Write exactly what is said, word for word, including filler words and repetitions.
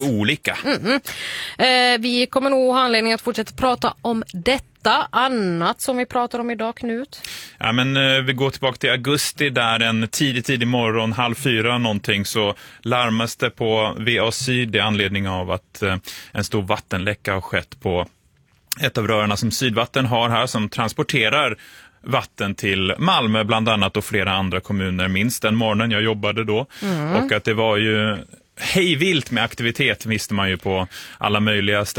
olika. Mm. Eh, vi kommer nog ha anledning att fortsätta prata om detta. Annat som vi pratar om idag, Knut? Ja, men eh, vi går tillbaka till augusti där en tidig, tidig morgon, halv fyra någonting, så larmas det på V A Syd i anledning av att eh, en stor vattenläcka har skett på ett av rörarna som Sydvatten har här, som transporterar vatten till Malmö bland annat och flera andra kommuner, minst den morgonen jag jobbade då. Mm. Och att det var ju hejvilt med aktivitet visste man ju på alla möjliga ställen